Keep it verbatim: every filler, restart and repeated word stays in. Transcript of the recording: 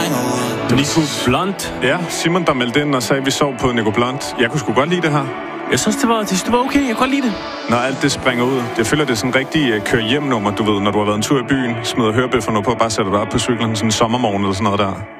Nico Blunt. Ja, Simon, der meldte ind og sagde, at vi sov på Nico Blunt. Jeg kunne sgu godt lide det her. Jeg synes, det var, det, det var okay. Jeg kunne godt lide det. Når alt det springer ud. Det føler, det er sådan en rigtig uh, kør hjem nummer, du ved, når du har været en tur i byen, smider hørebøfferne på og bare sætter dig op på cyklen sådan en sommermorgen eller sådan noget der.